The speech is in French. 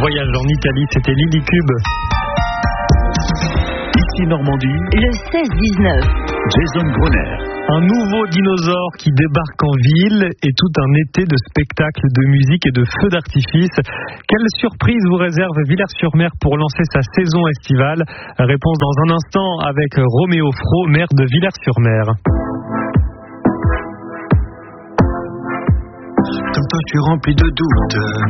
voyage en Italie, c'était Lily Cube. Ici Normandie, le 16-19. Jason Brunner. Un nouveau dinosaure qui débarque en ville et tout un été de spectacles, de musique et de feux d'artifice. Quelle surprise vous réserve Villers-sur-Mer pour lancer sa saison estivale? Réponse dans un instant avec Roméo Fro, maire de Villers-sur-Mer. Comme toi, je suis rempli de doutes.